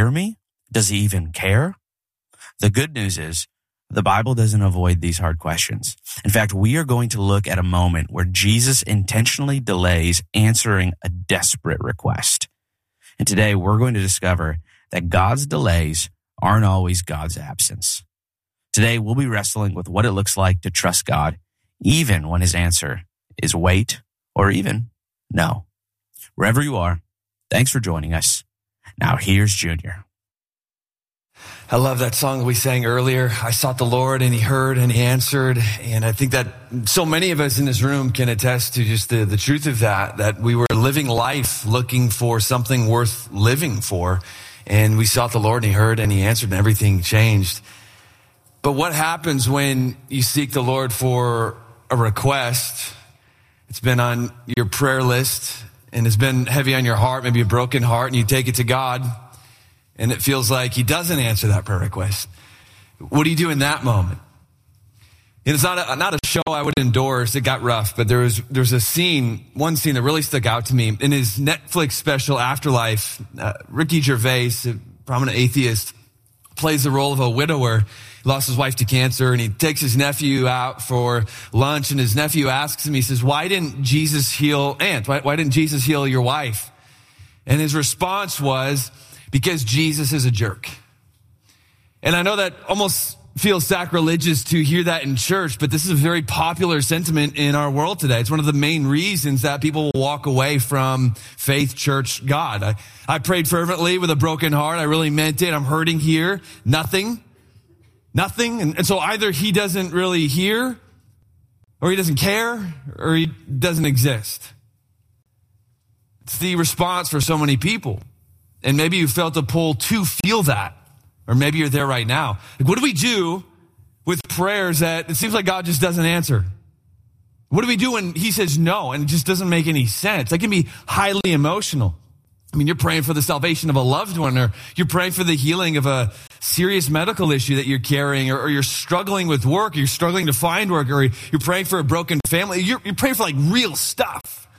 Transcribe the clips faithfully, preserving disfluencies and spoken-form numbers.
hear me? Does he even care? The good news is the Bible doesn't avoid these hard questions. In fact, we are going to look at a moment where Jesus intentionally delays answering a desperate request. And today we're going to discover that God's delays aren't always God's absence. Today we'll be wrestling with what it looks like to trust God, even when his answer is wait or even no. Wherever you are, thanks for joining us. Now here's Junior. I love that song that we sang earlier. I sought the Lord and he heard and he answered. And I think that so many of us in this room can attest to just the, the truth of that, that we were living life looking for something worth living for. And we sought the Lord and he heard and he answered and everything changed. But what happens when you seek the Lord for a request? It's been on your prayer list and it's been heavy on your heart, maybe a broken heart, and you take it to God and it feels like he doesn't answer that prayer request. What do you do in that moment? And it's not a, not a show I would endorse. It got rough, but there was, there was a scene, one scene that really stuck out to me. In his Netflix special Afterlife, uh, Ricky Gervais, a prominent atheist, plays the role of a widower. He lost his wife to cancer and he takes his nephew out for lunch, and his nephew asks him, he says, why didn't Jesus heal Aunt? Why, why didn't Jesus heal your wife? And his response was, because Jesus is a jerk. And I know that almost feels sacrilegious to hear that in church, but this is a very popular sentiment in our world today. It's one of the main reasons that people will walk away from faith, church, God. I, I prayed fervently with a broken heart. I really meant it. I'm hurting here. Nothing. Nothing. And, and so either he doesn't really hear, or he doesn't care, or he doesn't exist. It's the response for so many people. And maybe you felt a pull to feel that. Or maybe you're there right now. Like, what do we do with prayers that it seems like God just doesn't answer? What do we do when he says no and it just doesn't make any sense? That can be highly emotional. I mean, you're praying for the salvation of a loved one, or you're praying for the healing of a serious medical issue that you're carrying, or, or you're struggling with work, or you're struggling to find work, or you're praying for a broken family. You're, you're praying for like real stuff.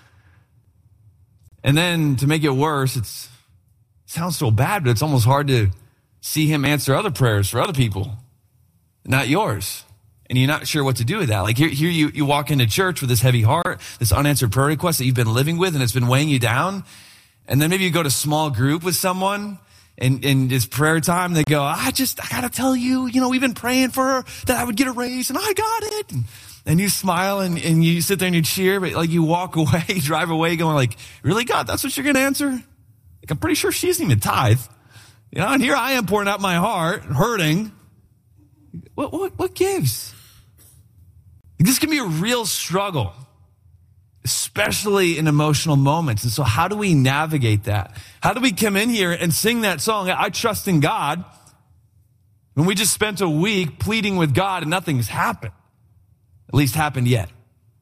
And then to make it worse, it's, it sounds so bad, but it's almost hard to see him answer other prayers for other people, not yours. And you're not sure what to do with that. Like here, here you, you walk into church with this heavy heart, this unanswered prayer request that you've been living with and it's been weighing you down. And then maybe you go to small group with someone and, and it's prayer time. They go, I just, I gotta tell you, you know, we've been praying for her that I would get a raise and I got it. And, and you smile and, and you sit there and you cheer, but like you walk away, drive away going like, really, God, that's what you're going to answer? Like, I'm pretty sure she doesn't even tithe. You know, and here I am pouring out my heart, hurting. What, what, what gives? This can be a real struggle, especially in emotional moments. And so how do we navigate that? How do we come in here and sing that song, I trust in God, when we just spent a week pleading with God and nothing's happened? At least happened yet.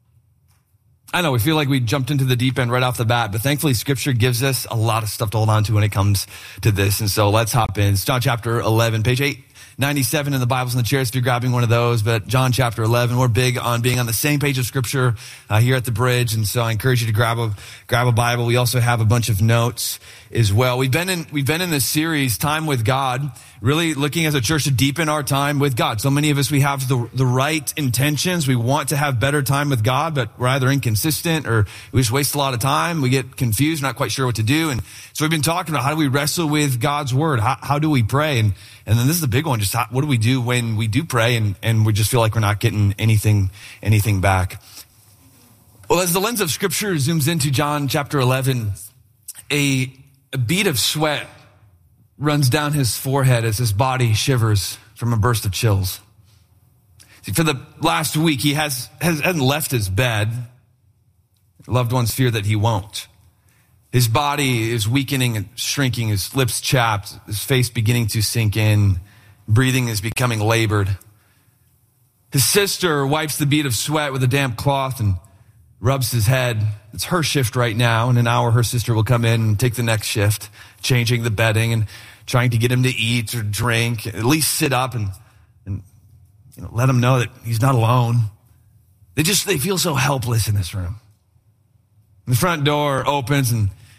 I know we feel like we jumped into the deep end right off the bat, but thankfully Scripture gives us a lot of stuff to hold on to when it comes to this. And so let's hop in. It's John chapter eleven, page eight ninety-seven in the Bibles in the chairs if you're grabbing one of those. But John chapter eleven, we're big on being on the same page of Scripture uh, here at the Bridge. And so I encourage you to grab a grab a Bible. We also have a bunch of notes as well. We've been in we've been in this series, Time with God, really looking as a church to deepen our time with God. So many of us, we have the the right intentions. We want to have better time with God, but we're either inconsistent or we just waste a lot of time. We get confused, not quite sure what to do. And so we've been talking about how do we wrestle with God's word? How, how do we pray? And and then this is the big one, just how, what do we do when we do pray and, and we just feel like we're not getting anything anything back? Well, as the lens of Scripture zooms into John chapter eleven, a, a bead of sweat runs down his forehead as his body shivers from a burst of chills. See, for the last week, he has, has, hasn't left his bed. Loved ones fear that he won't. His body is weakening and shrinking, his lips chapped, his face beginning to sink in, breathing is becoming labored. His sister wipes the bead of sweat with a damp cloth and rubs his head. It's her shift right now. In an hour, her sister will come in and take the next shift, changing the bedding and trying to get him to eat or drink, at least sit up and, and you know, let him know that he's not alone. They just, they feel so helpless in this room. And the front door opens and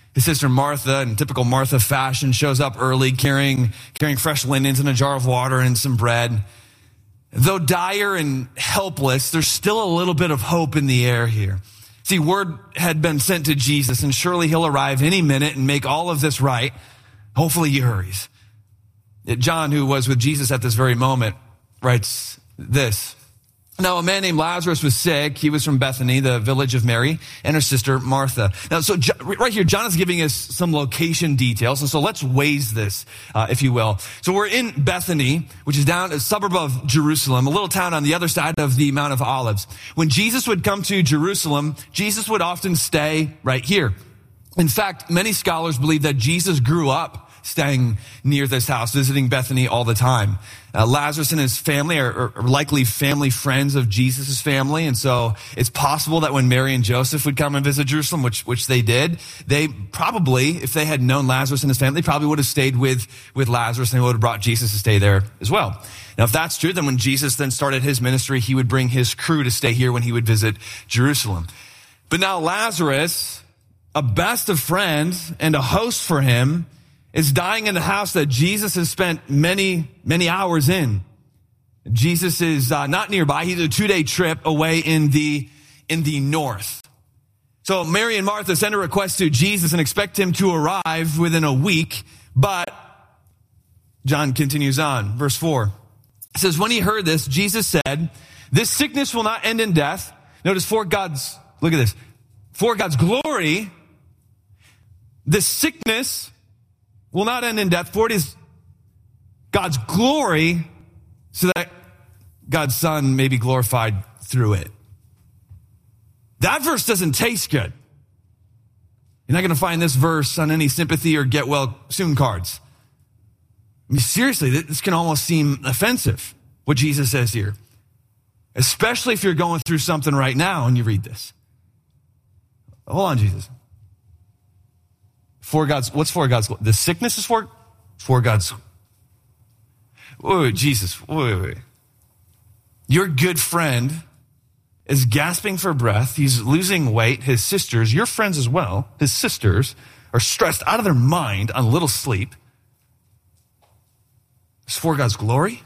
His sister Martha, in typical Martha fashion, shows up early carrying, carrying fresh linens and a jar of water and some bread. Though dire and helpless, there's still a little bit of hope in the air here. See, word had been sent to Jesus, and surely he'll arrive any minute and make all of this right. Hopefully he hurries. John, who was with Jesus at this very moment, writes this. Now, a man named Lazarus was sick. He was from Bethany, the village of Mary, and her sister Martha. Now, so right here, John is giving us some location details. And so let's waze this, uh, if you will. So we're in Bethany, which is down a suburb of Jerusalem, a little town on the other side of the Mount of Olives. When Jesus would come to Jerusalem, Jesus would often stay right here. In fact, many scholars believe that Jesus grew up staying near this house, visiting Bethany all the time. Uh, Lazarus and his family are, are likely family friends of Jesus' family. And so it's possible that when Mary and Joseph would come and visit Jerusalem, which, which they did, they probably, if they had known Lazarus and his family, they probably would have stayed with, with Lazarus, and they would have brought Jesus to stay there as well. Now, if that's true, then when Jesus then started his ministry, he would bring his crew to stay here when he would visit Jerusalem. But now Lazarus, a best of friends and a host for him, is dying in the house that Jesus has spent many, many hours in. Jesus is uh, not nearby. He's a two-day trip away in the, in the north. So Mary and Martha send a request to Jesus and expect him to arrive within a week. But John continues on, verse four. It says, when he heard this, Jesus said, this sickness will not end in death. Notice, for God's, look at this, for God's glory, this sickness will not end in death, for it is God's glory, so that God's Son may be glorified through it. That verse doesn't taste good. You're not going to find this verse on any sympathy or get well soon cards. I mean, seriously, this can almost seem offensive, what Jesus says here. Especially if you're going through something right now and you read this. Hold on, Jesus. For God's, what's for God's, the sickness is for, for God's, wait, wait, Jesus, wait, wait, wait. Your good friend is gasping for breath. He's losing weight. His sisters, your friends as well, his sisters are stressed out of their mind on little sleep. It's for God's glory.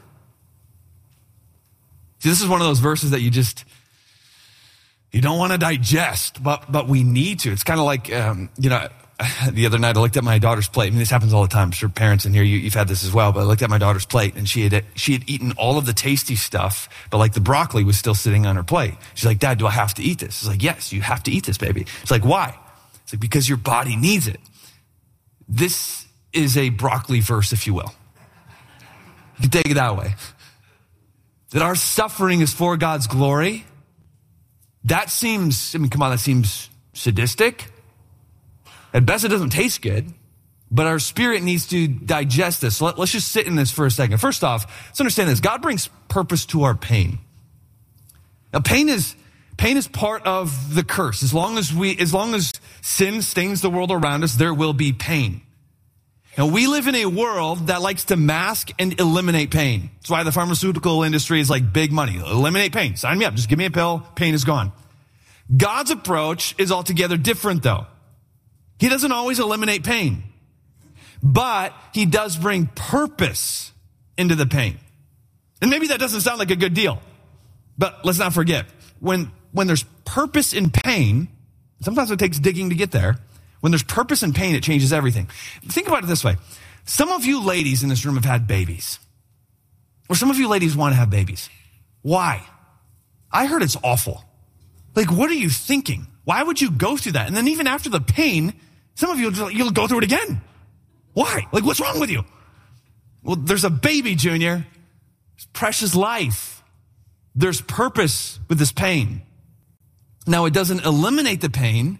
See, this is one of those verses that you just, you don't want to digest, but, but we need to. It's kind of like, um, you know, the other night I looked at my daughter's plate. I mean, this happens all the time. I'm sure parents in here, you, you've had this as well, but I looked at my daughter's plate and she had, she had eaten all of the tasty stuff, but like the broccoli was still sitting on her plate. She's like, Dad, do I have to eat this? I was like, yes, you have to eat this, baby. It's like, why? It's like, because your body needs it. This is a broccoli verse, if you will. You can take it that way. That our suffering is for God's glory. That seems, I mean, come on, that seems sadistic. At best, it doesn't taste good, but our spirit needs to digest this. So let, let's just sit in this for a second. First off, let's understand this. God brings purpose to our pain. Now, pain is, pain is part of the curse. As long as we, as long as sin stains the world around us, there will be pain. Now, we live in a world that likes to mask and eliminate pain. That's why the pharmaceutical industry is like big money. Eliminate pain. Sign me up. Just give me a pill. Pain is gone. God's approach is altogether different, though. He doesn't always eliminate pain, but he does bring purpose into the pain. And maybe that doesn't sound like a good deal, but let's not forget, when, when there's purpose in pain, sometimes it takes digging to get there. When there's purpose in pain, it changes everything. Think about it this way. Some of you ladies in this room have had babies, or some of you ladies want to have babies. Why? I heard it's awful. Like, what are you thinking? Why would you go through that? And then even after the pain, some of you, you'll go through it again. Why? Like, what's wrong with you? Well, there's a baby, Junior. It's precious life. There's purpose with this pain. Now, it doesn't eliminate the pain,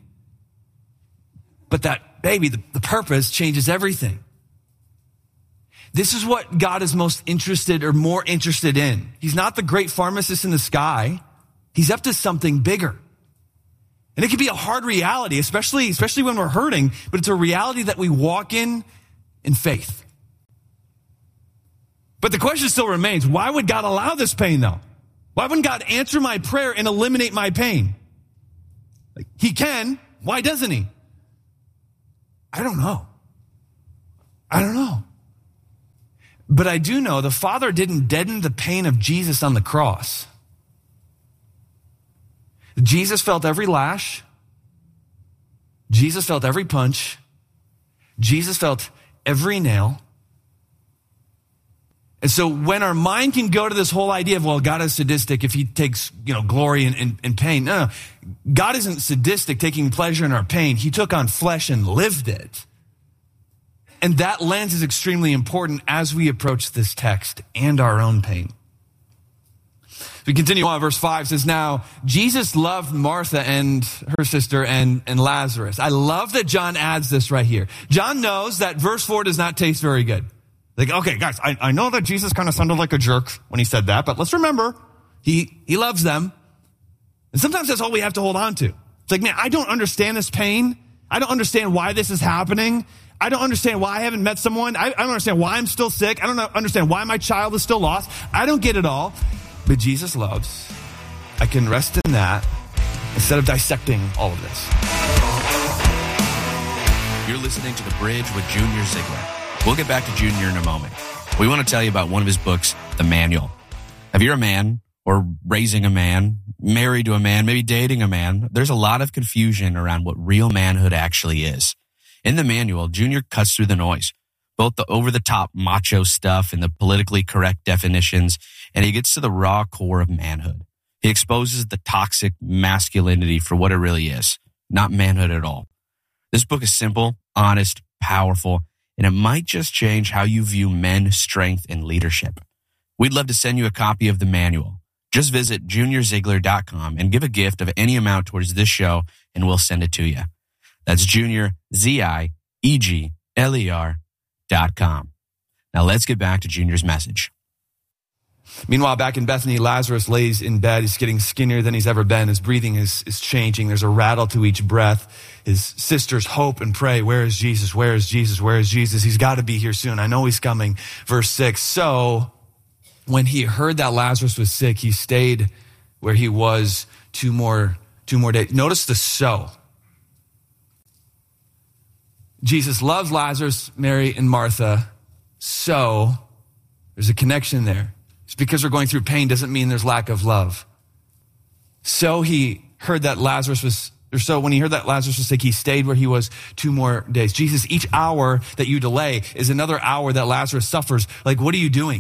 but that baby, the, the purpose changes everything. This is what God is most interested or more interested in. He's not the great pharmacist in the sky. He's up to something bigger. And it can be a hard reality, especially, especially when we're hurting, but it's a reality that we walk in in faith. But the question still remains, why would God allow this pain though? Why wouldn't God answer my prayer and eliminate my pain? Like, he can. Why doesn't he? I don't know. I don't know. But I do know the Father didn't deaden the pain of Jesus on the cross. Jesus felt every lash. Jesus felt every punch. Jesus felt every nail. And so when our mind can go to this whole idea of, well, God is sadistic if he takes, you know, glory in, in, in pain. No, no, God isn't sadistic taking pleasure in our pain. He took on flesh and lived it. And that lens is extremely important as we approach this text and our own pain. We continue on, verse five says, now, Jesus loved Martha and her sister and, and Lazarus. I love that John adds this right here. John knows that verse four does not taste very good. Like, okay, guys, I, I know that Jesus kind of sounded like a jerk when he said that, but let's remember, he, he loves them. And sometimes that's all we have to hold on to. It's like, man, I don't understand this pain. I don't understand why this is happening. I don't understand why I haven't met someone. I, I don't understand why I'm still sick. I don't understand why my child is still lost. I don't get it all. But Jesus loves. I can rest in that instead of dissecting all of this. You're listening to The Bridge with Junior Ziegler. We'll get back to Junior in a moment. We want to tell you about one of his books, The Manual. If you're a man or raising a man, married to a man, maybe dating a man, there's a lot of confusion around what real manhood actually is. In the manual, Junior cuts through the noise, both the over-the-top macho stuff and the politically correct definitions, and he gets to the raw core of manhood. He exposes the toxic masculinity for what it really is, not manhood at all. This book is simple, honest, powerful, and it might just change how you view men, strength, and leadership. We'd love to send you a copy of the manual. Just visit junior ziegler dot com and give a gift of any amount towards this show, and we'll send it to you. That's Junior, Z I E G L E R dot com. Now let's get back to Junior's message. Meanwhile, back in Bethany, Lazarus lays in bed. He's getting skinnier than he's ever been. His breathing is, is changing. There's a rattle to each breath. His sisters hope and pray, where is Jesus? Where is Jesus? Where is Jesus? He's got to be here soon. I know he's coming. Verse six, so when he heard that Lazarus was sick, he stayed where he was two more, two more days. Notice the so. Jesus loves Lazarus, Mary, and Martha. So there's a connection there. Just because we're going through pain doesn't mean there's lack of love. So he heard that Lazarus was, or so when he heard that Lazarus was sick, he stayed where he was two more days. Jesus, each hour that you delay is another hour that Lazarus suffers. Like, what are you doing?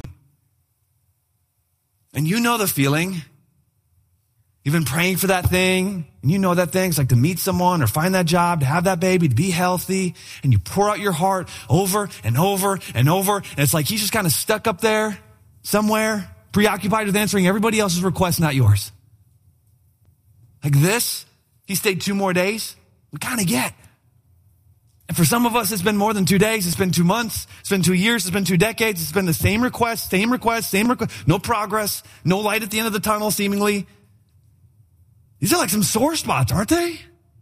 And you know the feeling. You've been praying for that thing, and you know that thing. It's like to meet someone or find that job, to have that baby, to be healthy, and you pour out your heart over and over and over, and it's like he's just kind of stuck up there somewhere, preoccupied with answering everybody else's requests, not yours. Like this, he stayed two more days. We kind of get. And for some of us, it's been more than two days. It's been two months. It's been two years. It's been two decades. It's been the same request, same request, same request. No progress, no light at the end of the tunnel, seemingly. These are like some sore spots, aren't they?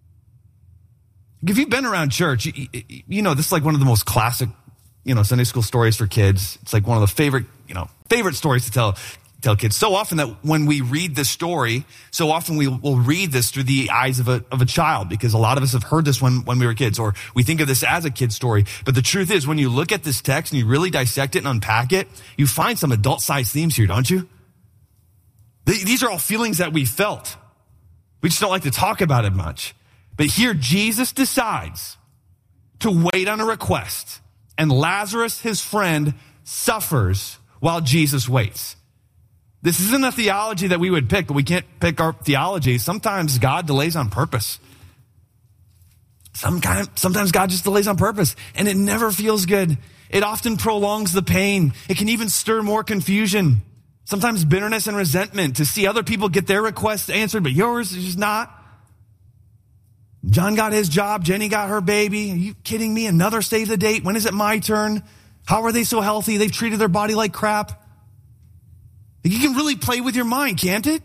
If you've been around church, you, you know, this is like one of the most classic, you know, Sunday school stories for kids. It's like one of the favorite, you know, favorite stories to tell, tell kids. So often that when we read this story, so often we will read this through the eyes of a, of a child, because a lot of us have heard this when, when we were kids, or we think of this as a kid's story. But the truth is, when you look at this text and you really dissect it and unpack it, you find some adult-sized themes here, don't you? These are all feelings that we felt. We just don't like to talk about it much. But here Jesus decides to wait on a request, and Lazarus, his friend, suffers while Jesus waits. This isn't a theology that we would pick, but we can't pick our theology. Sometimes God delays on purpose. Sometimes, sometimes God just delays on purpose, and it never feels good. It often prolongs the pain. It can even stir more confusion. Sometimes bitterness and resentment to see other people get their requests answered, but yours is just not. John got his job. Jenny got her baby. Are you kidding me? Another save the date. When is it my turn? How are they so healthy? They've treated their body like crap. You can really play with your mind, can't it?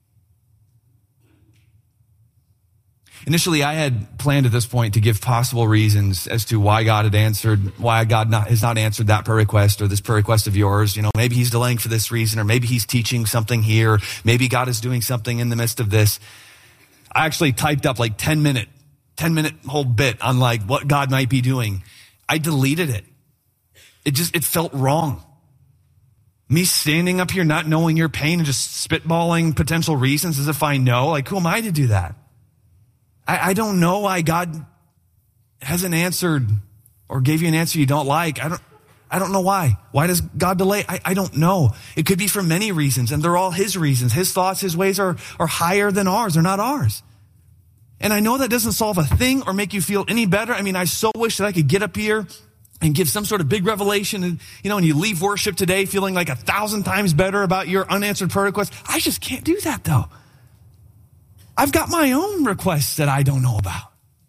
Initially, I had planned at this point to give possible reasons as to why God had answered, why God not, has not answered that prayer request or this prayer request of yours. You know, maybe he's delaying for this reason, or maybe he's teaching something here. Maybe God is doing something in the midst of this. I actually typed up like ten minute ten minute whole bit on like what God might be doing. I deleted it. It just, it felt wrong. Me standing up here, not knowing your pain and just spitballing potential reasons as if I know, like, who am I to do that? I, I don't know why God hasn't answered or gave you an answer you don't like. I don't, I don't know why. Why does God delay? I, I don't know. It could be for many reasons, and they're all his reasons. His thoughts, his ways are, are higher than ours. They're not ours. And I know that doesn't solve a thing or make you feel any better. I mean, I so wish that I could get up here and give some sort of big revelation, and, you know, and you leave worship today feeling like a thousand times better about your unanswered prayer request. I just can't do that, though. I've got my own requests that I don't know about.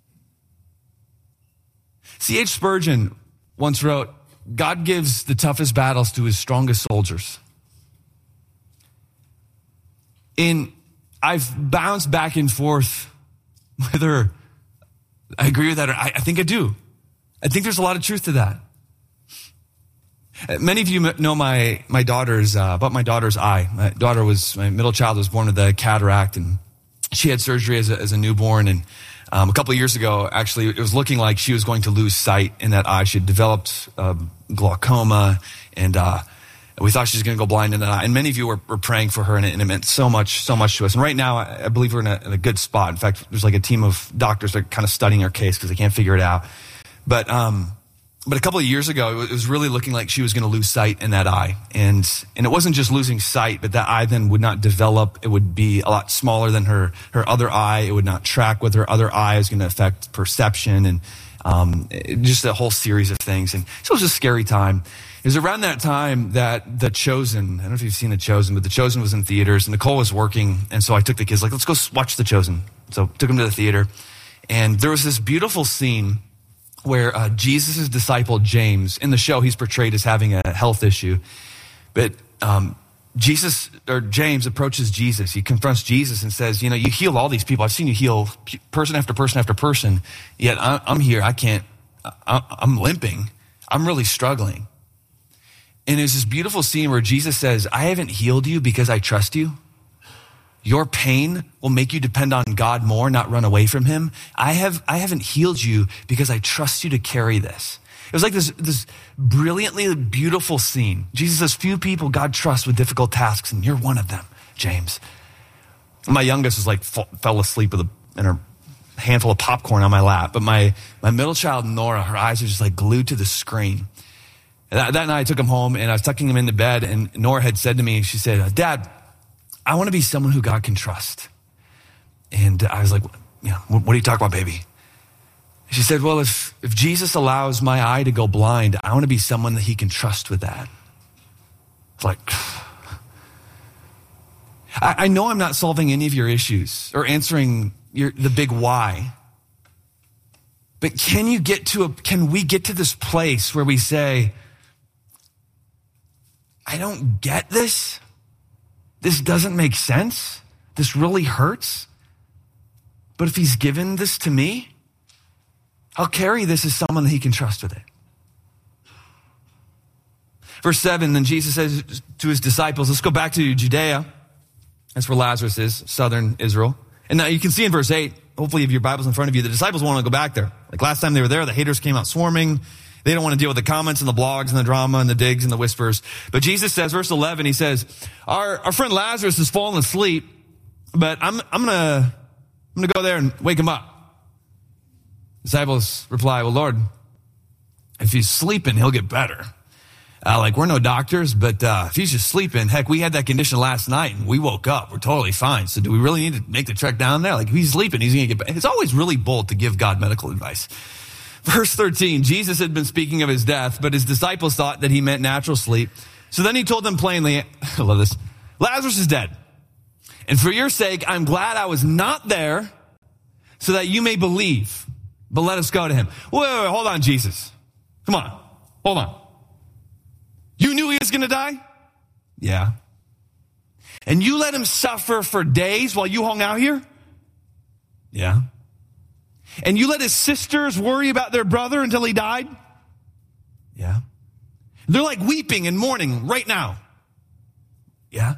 C H Spurgeon once wrote, God gives the toughest battles to his strongest soldiers. And I've bounced back and forth whether I agree with that or I, I think I do. I think there's a lot of truth to that. Many of you know my, my daughter's, uh, about my daughter's eye. My daughter was, my middle child was born with a cataract, and she had surgery as a, as a newborn. And um, a couple of years ago, actually, it was looking like she was going to lose sight in that eye. She had developed uh, glaucoma, and uh, we thought she was going to go blind in that eye. And many of you were, were praying for her, and it, and it meant so much, so much to us. And right now, I, I believe we're in a, in a good spot. In fact, there's like a team of doctors that are kind of studying her case because they can't figure it out. But um, but a couple of years ago, it was really looking like she was going to lose sight in that eye. And and it wasn't just losing sight, but that eye then would not develop. It would be a lot smaller than her, her other eye. It would not track with her other eye. It was going to affect perception and um, it, just a whole series of things. And so it was a scary time. It was around that time that The Chosen, I don't know if you've seen The Chosen, but The Chosen was in theaters, and Nicole was working. And so I took the kids, like, let's go watch The Chosen. So took them to the theater. And there was this beautiful scene where uh, Jesus' disciple James, in the show, he's portrayed as having a health issue. But um, Jesus, or James approaches Jesus. He confronts Jesus and says, you know, you heal all these people. I've seen you heal person after person after person. Yet I'm here. I can't, I'm limping. I'm really struggling. And there's this beautiful scene where Jesus says, I haven't healed you because I trust you. Your pain will make you depend on God more, not run away from him. I have, I haven't healed you because I trust you to carry this. It was like this, this brilliantly beautiful scene. Jesus says, few people God trusts with difficult tasks, and you're one of them, James. My youngest was like, f- fell asleep with a, in her handful of popcorn on my lap. But my, my middle child, Nora, her eyes are just like glued to the screen. And that, that night I took him home, and I was tucking him into bed, and Nora had said to me, she said, Dad, I want to be someone who God can trust. And I was like, you know, what, what are you talking about, baby? She said, well, if, if Jesus allows my eye to go blind, I want to be someone that he can trust with that. It's like, I, I know I'm not solving any of your issues or answering your, the big why. But can you get to a, can we get to this place where we say, I don't get this? This doesn't make sense. This really hurts. But if he's given this to me, I'll carry this as someone that he can trust with it. Verse seven, then Jesus says to his disciples, let's go back to Judea. That's where Lazarus is, southern Israel. And now you can see in verse eight, hopefully you have your Bibles in front of you, the disciples want to go back there. Like last time they were there, the haters came out swarming. They don't want to deal with the comments and the blogs and the drama and the digs and the whispers. But Jesus says, verse eleven, he says, our, our friend Lazarus has fallen asleep, but I'm, I'm going to, I'm going to go there and wake him up. Disciples reply, well, Lord, if he's sleeping, he'll get better. Uh, like, we're no doctors, but uh, if he's just sleeping, heck, we had that condition last night and we woke up. We're totally fine. So do we really need to make the trek down there? Like, if he's sleeping, he's going to get better. It's always really bold to give God medical advice. Verse thirteen, Jesus had been speaking of his death, but his disciples thought that he meant natural sleep. So then he told them plainly, I love this, Lazarus is dead. And for your sake, I'm glad I was not there so that you may believe. But let us go to him. Wait, wait, wait, hold on, Jesus. Come on, hold on. You knew he was going to die? Yeah. And you let him suffer for days while you hung out here? Yeah. And you let his sisters worry about their brother until he died? Yeah. They're like weeping and mourning right now. Yeah.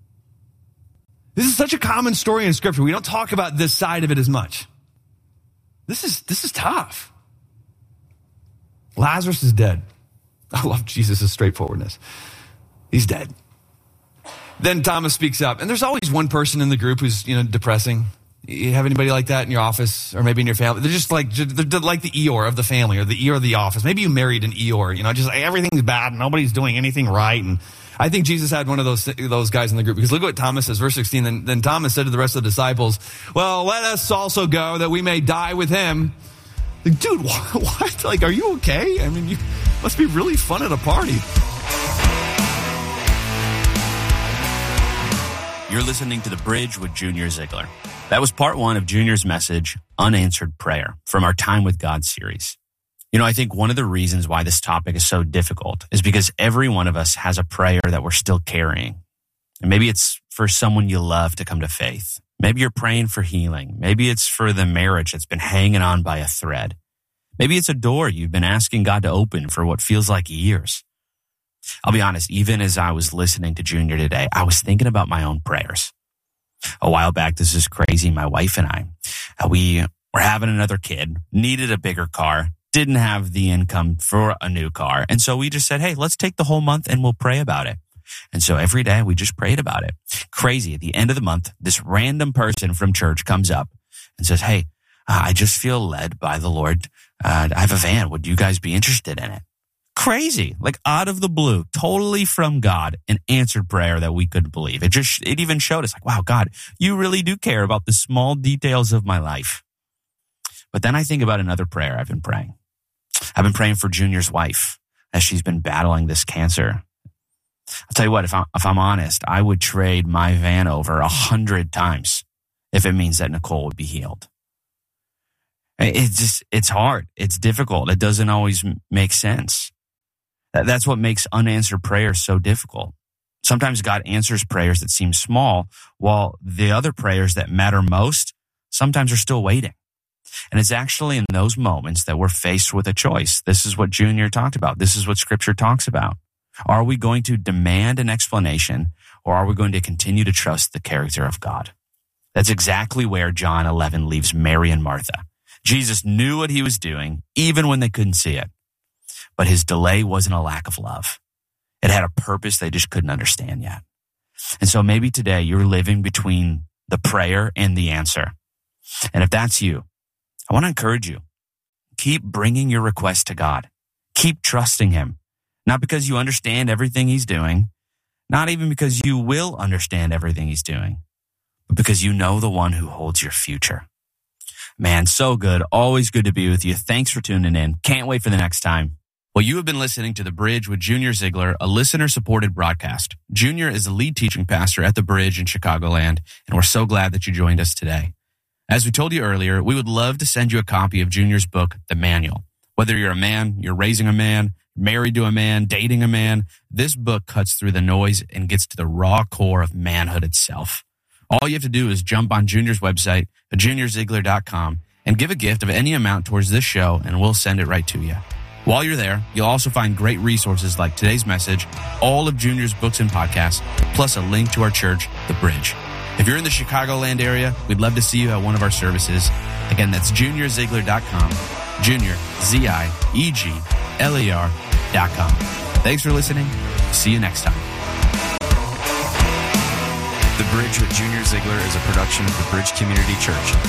This is such a common story in Scripture. We don't talk about this side of it as much. this is, this is tough. Lazarus is dead. I love Jesus' straightforwardness. He's dead. Then Thomas speaks up, and there's always one person in the group who's, you know, depressing. You have anybody like that in your office or maybe in your family? They're just like, they're like the Eeyore of the family or the Eeyore of the office. Maybe you married an Eeyore, you know, just like everything's bad and nobody's doing anything right. And I think Jesus had one of those those guys in the group, because look what Thomas says, verse sixteen. Then, then Thomas said to the rest of the disciples, well, let us also go that we may die with him. Like, dude, what, what? Like, are you okay? I mean, you must be really fun at a party. You're listening to The Bridge with Junior Ziegler. That was part one of Junior's message, Unanswered Prayer, from our Time with God series. You know, I think one of the reasons why this topic is so difficult is because every one of us has a prayer that we're still carrying. And maybe it's for someone you love to come to faith. Maybe you're praying for healing. Maybe it's for the marriage that's been hanging on by a thread. Maybe it's a door you've been asking God to open for what feels like years. I'll be honest, even as I was listening to Junior today, I was thinking about my own prayers. A while back, this is crazy, my wife and I, we were having another kid, needed a bigger car, didn't have the income for a new car. And so we just said, hey, let's take the whole month and we'll pray about it. And so every day we just prayed about it. Crazy. At the end of the month, this random person from church comes up and says, hey, uh, I just feel led by the Lord. Uh, I have a van. Would you guys be interested in it? Crazy, like out of the blue, totally from God, an answered prayer that we couldn't believe. It just, it even showed us like, wow, God, you really do care about the small details of my life. But then I think about another prayer I've been praying. I've been praying for Junior's wife as she's been battling this cancer. I'll tell you what, if I'm, if I'm honest, I would trade my van over a hundred times if it means that Nicole would be healed. It's just, it's hard. It's difficult. It doesn't always make sense. That's what makes unanswered prayers so difficult. Sometimes God answers prayers that seem small, while the other prayers that matter most sometimes are still waiting. And it's actually in those moments that we're faced with a choice. This is what Junior talked about. This is what Scripture talks about. Are we going to demand an explanation, or are we going to continue to trust the character of God? That's exactly where John eleven leaves Mary and Martha. Jesus knew what he was doing, even when they couldn't see it. But his delay wasn't a lack of love. It had a purpose they just couldn't understand yet. And so maybe today you're living between the prayer and the answer. And if that's you, I want to encourage you. Keep bringing your request to God. Keep trusting him. Not because you understand everything he's doing, not even because you will understand everything he's doing, but because you know the one who holds your future. Man, so good. Always good to be with you. Thanks for tuning in. Can't wait for the next time. Well, you have been listening to The Bridge with Junior Ziegler, a listener-supported broadcast. Junior is the lead teaching pastor at The Bridge in Chicagoland, and we're so glad that you joined us today. As we told you earlier, we would love to send you a copy of Junior's book, The Manual. Whether you're a man, you're raising a man, married to a man, dating a man, this book cuts through the noise and gets to the raw core of manhood itself. All you have to do is jump on Junior's website, junior ziegler dot com, and give a gift of any amount towards this show, and we'll send it right to you. While you're there, you'll also find great resources like today's message, all of Junior's books and podcasts, plus a link to our church, The Bridge. If you're in the Chicagoland area, we'd love to see you at one of our services. Again, that's junior ziegler dot com, Junior, Z I E G L E R dot com. Thanks for listening. See you next time. The Bridge with Junior Ziegler is a production of The Bridge Community Church.